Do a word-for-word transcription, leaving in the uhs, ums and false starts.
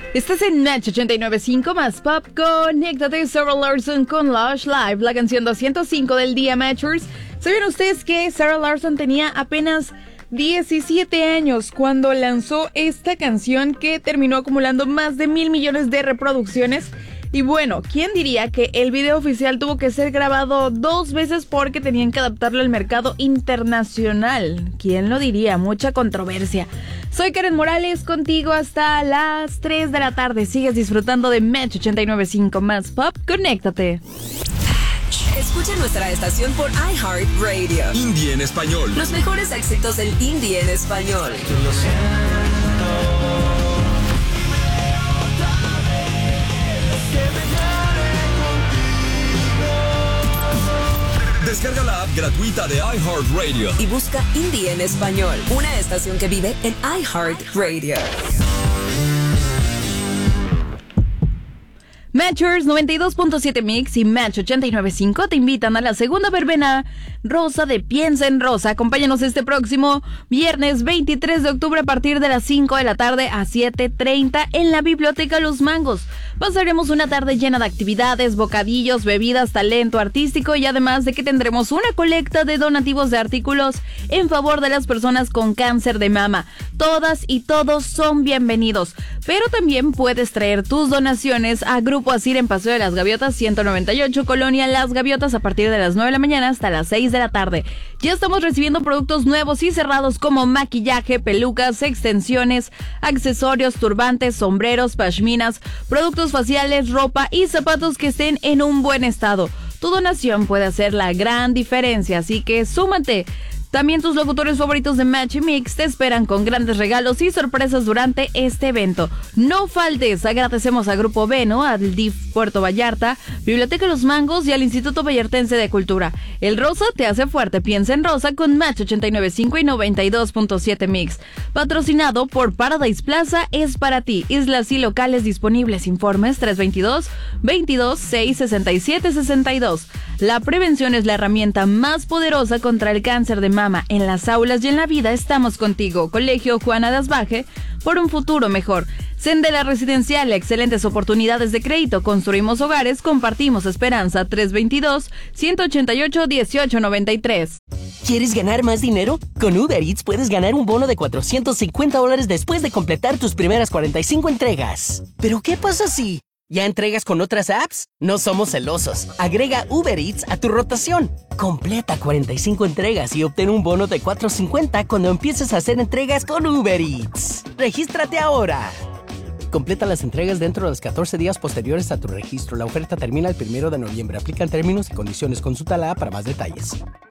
Estás en Match ochenta y nueve punto cinco más Pop. Conéctate, Sarah Larson con Lush Live, la canción doscientos cinco del día, Matchers. ¿Sabían ustedes que Sarah Larson tenía apenas diecisiete años cuando lanzó esta canción que terminó acumulando más de mil millones de reproducciones? Y bueno, ¿quién diría que el video oficial tuvo que ser grabado dos veces porque tenían que adaptarlo al mercado internacional? ¿Quién lo diría? Mucha controversia. Soy Karen Morales, contigo hasta las tres de la tarde. Sigues disfrutando de Match ochenta y nueve punto cinco más Pop. Conéctate. Escucha nuestra estación por iHeartRadio. Indie en español. Los mejores éxitos del indie en español. Lo siento. Descarga la app gratuita de iHeartRadio y busca Indie en español, una estación que vive en iHeartRadio. Matchers noventa y dos punto siete Mix y Match ochenta y nueve punto cinco te invitan a la segunda verbena rosa de Piensa en Rosa. Acompáñanos este próximo viernes veintitrés de octubre a partir de las cinco de la tarde a siete treinta en la Biblioteca Los Mangos. Pasaremos una tarde llena de actividades, bocadillos, bebidas, talento artístico y además de que tendremos una colecta de donativos de artículos en favor de las personas con cáncer de mama. Todas y todos son bienvenidos, pero también puedes traer tus donaciones a Grupo Asir en Paseo de las Gaviotas ciento noventa y ocho, Colonia Las Gaviotas, a partir de las nueve de la mañana hasta las seis de la tarde. Ya estamos recibiendo productos nuevos y cerrados como maquillaje, pelucas, extensiones, accesorios, turbantes, sombreros, pashminas, productos faciales, ropa y zapatos que estén en un buen estado. Tu donación puede hacer la gran diferencia, así que súmate. También tus locutores favoritos de Match y Mix te esperan con grandes regalos y sorpresas durante este evento. No faltes. Agradecemos a Grupo Veno, al D I F Puerto Vallarta, Biblioteca Los Mangos y al Instituto Vallartense de Cultura. El rosa te hace fuerte. Piensa en Rosa con Match ochenta y nueve punto cinco y noventa y dos punto siete Mix. Patrocinado por Paradise Plaza, es para ti. Islas y locales disponibles. Informes tres dos dos, veintidós, seis, sesenta y siete, sesenta y dos. La prevención es la herramienta más poderosa contra el cáncer de mama. En las aulas y en la vida estamos contigo. Colegio Juana de Asbaje, por un futuro mejor. Sendera Residencial, excelentes oportunidades de crédito. Construimos hogares, compartimos esperanza. tres dos dos, uno ocho ocho, uno ocho nueve tres. ¿Quieres ganar más dinero? Con Uber Eats puedes ganar un bono de cuatrocientos cincuenta dólares después de completar tus primeras cuarenta y cinco entregas. ¿Pero qué pasa si ya entregas con otras apps? No somos celosos. Agrega Uber Eats a tu rotación. Completa cuarenta y cinco entregas y obtén un bono de cuatrocientos cincuenta cuando empieces a hacer entregas con Uber Eats. ¡Regístrate ahora! Completa las entregas dentro de los catorce días posteriores a tu registro. La oferta termina el primero de noviembre. Aplican términos y condiciones. Consulta la app para más detalles.